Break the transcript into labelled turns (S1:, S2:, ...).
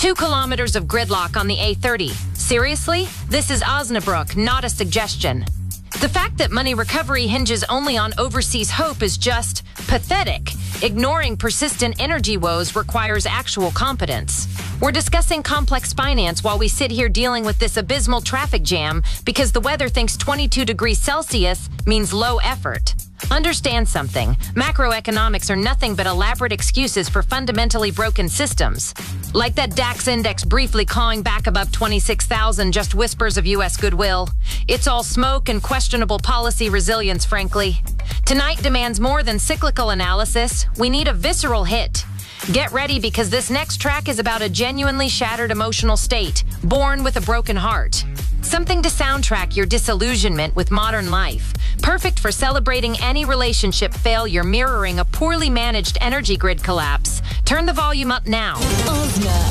S1: 2 kilometers of gridlock on the A30. Seriously? This is Osnabrück, not a suggestion. The fact that money recovery hinges only on overseas hope is just pathetic. Ignoring persistent energy woes requires actual competence. We're discussing complex finance while we sit here dealing with this abysmal traffic jam because the weather thinks 22 degrees Celsius means low effort. Understand something. Macroeconomics are nothing but elaborate excuses for fundamentally broken systems. Like that DAX index briefly clawing back above 26,000, just whispers of U.S. goodwill. It's all smoke and questionable policy resilience, frankly. Tonight demands more than cyclical analysis. We need a visceral hit. Get ready because this next track is about a genuinely shattered emotional state, born with a broken heart. Something to soundtrack your disillusionment with modern life. Perfect for celebrating any relationship failure mirroring a poorly managed energy grid collapse. Turn the volume up now.
S2: Osna.